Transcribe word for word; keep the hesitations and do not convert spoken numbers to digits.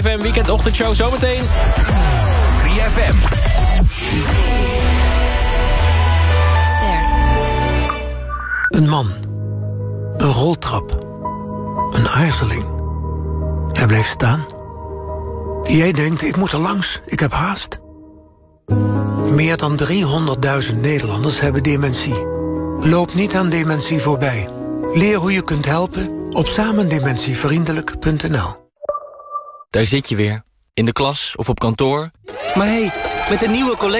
F M Weekendochtendshow zometeen. drie F M. Ster. Een man. Een roltrap. Een aarzeling. Hij bleef staan. Jij denkt, ik moet er langs, ik heb haast. Meer dan driehonderdduizend Nederlanders hebben dementie. Loop niet aan dementie voorbij. Leer hoe je kunt helpen op samendementievriendelijk punt n l. Daar zit je weer, in de klas of op kantoor. Maar hé, hey, met een nieuwe collectie